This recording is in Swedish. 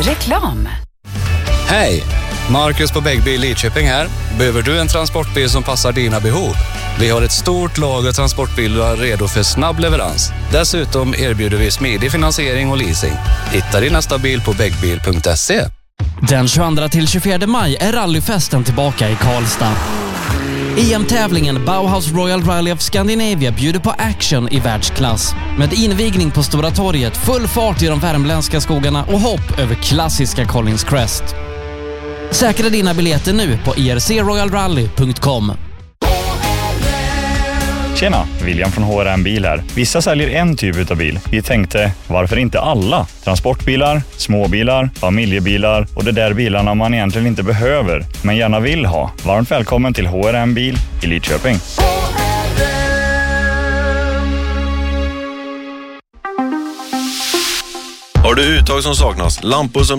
Reklam. Hej! Marcus på Bäggbil Lidköping här. Behöver du en transportbil som passar dina behov? Vi har ett stort lager transportbilar redo för snabb leverans. Dessutom erbjuder vi smidig finansiering och leasing. Hitta din nästa bil på bäggbil.se. Den 22-24 maj är rallyfesten tillbaka i Karlstad. EM-tävlingen Bauhaus Royal Rally of Scandinavia bjuder på action i världsklass. Med invigning på Stora torget, full fart i de värmländska skogarna och hopp över klassiska Collins Crest. Säkra dina biljetter nu på ircroyalrally.com. Tjena, William från HRM Bil här. Vissa säljer en typ av bil. Vi tänkte, varför inte alla? Transportbilar, småbilar, familjebilar och de där bilarna man egentligen inte behöver, men gärna vill ha. Varmt välkommen till HRM Bil i Lidköping. Har du uttag som saknas, lampor som